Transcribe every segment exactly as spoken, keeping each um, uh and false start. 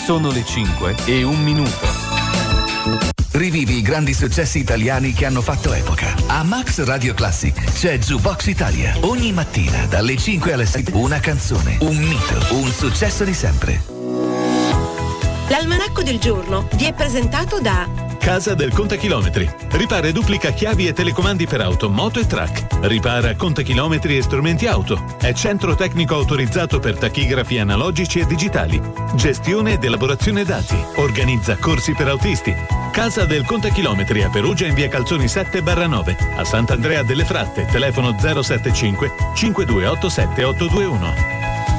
Sono le cinque e un minuto. Rivivi i grandi successi italiani che hanno fatto epoca. A Max Radio Classic c'è Jukebox Italia. Ogni mattina dalle cinque alle sei una canzone, un mito, un successo di sempre. L'almanacco del giorno vi è presentato da Casa del Contachilometri. Ripara e duplica chiavi e telecomandi per auto, moto e track. Ripara contachilometri e strumenti auto. È centro tecnico autorizzato per tachigrafi analogici e digitali. Gestione ed elaborazione dati. Organizza corsi per autisti. Casa del Contachilometri a Perugia in via Calzoni sette barra nove. A Sant'Andrea delle Fratte, telefono zero sette cinque cinque due otto sette otto due uno.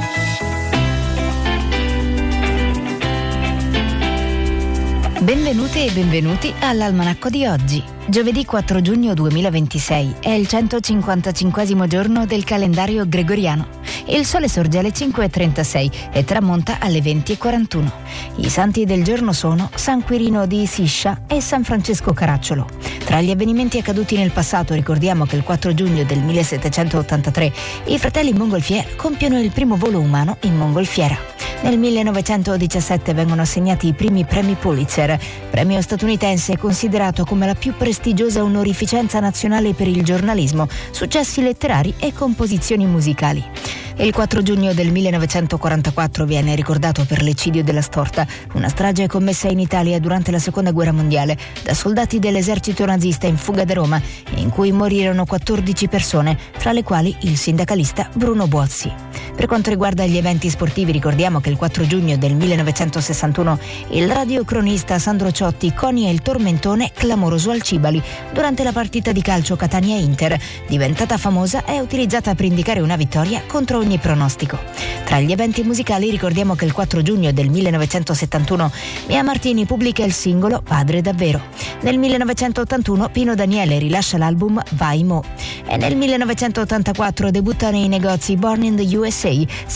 Benvenute e benvenuti all'almanacco di oggi. Giovedì quattro giugno duemilaventisei è il centocinquantacinquesimo giorno del calendario gregoriano. Il sole sorge alle cinque e trentasei e tramonta alle venti e quarantuno. I santi del giorno sono San Quirino di Siscia e San Francesco Caracciolo. Tra gli avvenimenti accaduti nel passato ricordiamo che il quattro giugno del millesettecentottantatré i fratelli Montgolfier compiono il primo volo umano in mongolfiera. Nel millenovecentodiciassette vengono assegnati i primi premi Pulitzer, premio statunitense considerato come la più prestigiosa onorificenza nazionale per il giornalismo, successi letterari e composizioni musicali. Il quattro giugno del millenovecentoquarantaquattro viene ricordato per l'eccidio della Storta, una strage commessa in Italia durante la Seconda Guerra Mondiale da soldati dell'esercito nazista in fuga da Roma, in cui morirono quattordici persone, tra le quali il sindacalista Bruno Buozzi. Per quanto riguarda gli eventi sportivi ricordiamo che il quattro giugno del millenovecentosessantuno il radiocronista Sandro Ciotti conia il tormentone clamoroso al Cibali durante la partita di calcio Catania-Inter, diventata famosa e utilizzata per indicare una vittoria contro ogni pronostico. Tra gli eventi musicali ricordiamo che il quattro giugno del millenovecentosettantuno Mia Martini pubblica il singolo Padre Davvero. Nel millenovecentottantuno Pino Daniele rilascia l'album Vai Mo. E nel millenovecentottantaquattro debutta nei negozi Born in the U S A